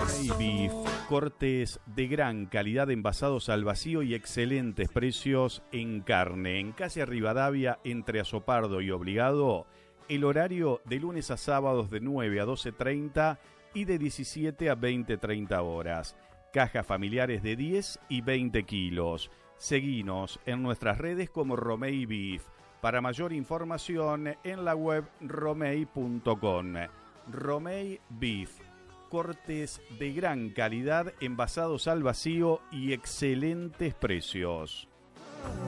Romei Beef, cortes de gran calidad envasados al vacío y excelentes precios en carne. En calle Rivadavia, entre Azopardo y Obligado, el horario de lunes a sábados de 9 a 12:30 y de 17 a 20:30 horas. Cajas familiares de 10 y 20 kilos. Seguinos en nuestras redes como Romei Beef. Para mayor información en la web romei.com. Romei Beef, cortes de gran calidad envasados al vacío y excelentes precios.